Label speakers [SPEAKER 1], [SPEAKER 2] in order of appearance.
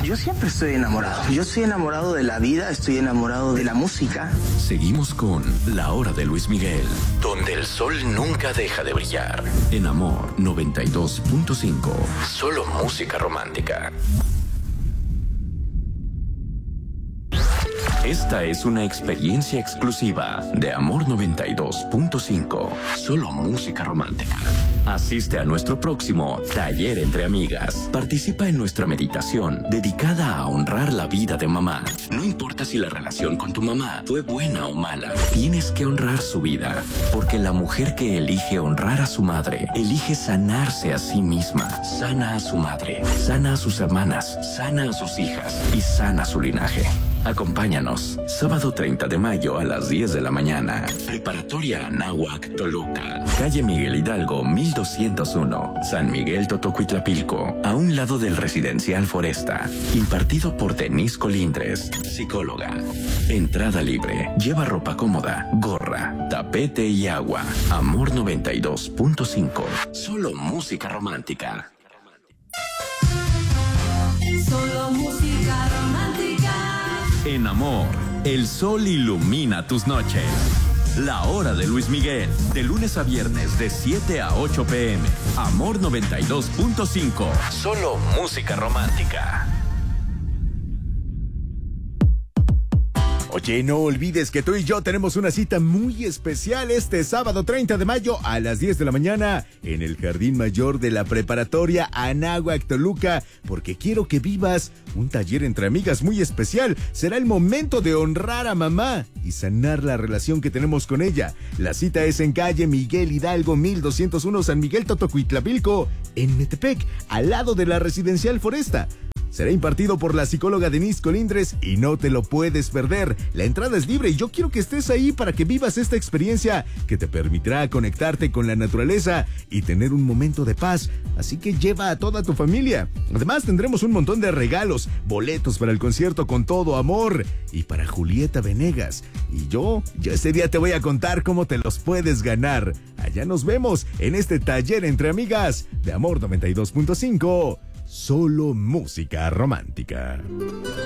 [SPEAKER 1] Yo siempre estoy enamorado. Yo estoy enamorado de la vida, estoy enamorado de la música.
[SPEAKER 2] Seguimos con La Hora de Luis Miguel, donde el sol nunca deja de brillar. En Amor 92.5. Solo música romántica. Esta es una experiencia exclusiva de Amor 92.5. Solo música romántica. Asiste a nuestro próximo Taller entre Amigas. Participa en nuestra meditación dedicada a honrar la vida de mamá. No importa si la relación con tu mamá fue buena o mala, tienes que honrar su vida. Porque la mujer que elige honrar a su madre, elige sanarse a sí misma. Sana a su madre, sana a sus hermanas, sana a sus hijas y sana su linaje. Acompáñanos, sábado 30 de mayo a las 10 de la mañana. Preparatoria Anáhuac, Toluca. Calle Miguel Hidalgo, 1201. San Miguel Totocuitlapilco, a un lado del Residencial Foresta. Impartido por Denise Colindres, psicóloga. Entrada libre. Lleva ropa cómoda, gorra, tapete y agua. Amor 92.5. Solo música romántica.
[SPEAKER 3] Solo música romántica.
[SPEAKER 2] En Amor, el sol ilumina tus noches. La Hora de Luis Miguel, de lunes a viernes de 7 a 8 p.m. Amor 92.5. Solo música romántica.
[SPEAKER 4] Oye, no olvides que tú y yo tenemos una cita muy especial este sábado 30 de mayo a las 10 de la mañana en el Jardín Mayor de la Preparatoria Anáhuac, Toluca, porque quiero que vivas un taller entre amigas muy especial. Será el momento de honrar a mamá y sanar la relación que tenemos con ella. La cita es en calle Miguel Hidalgo 1201, San Miguel Totocuitlapilco, en Metepec, al lado de la Residencial Foresta. Será impartido por la psicóloga Denise Colindres y no te lo puedes perder. La entrada es libre y yo quiero que estés ahí para que vivas esta experiencia que te permitirá conectarte con la naturaleza y tener un momento de paz. Así que lleva a toda tu familia. Además tendremos un montón de regalos, boletos para el concierto Con Todo Amor y para Julieta Venegas. Y yo ese día te voy a contar cómo te los puedes ganar. Allá nos vemos en este taller entre amigas de Amor 92.5. Solo música romántica.